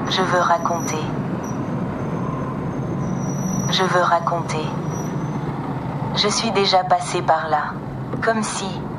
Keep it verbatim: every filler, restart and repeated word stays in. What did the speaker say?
Je veux raconter. Je veux raconter. Je suis déjà passé par là. Comme si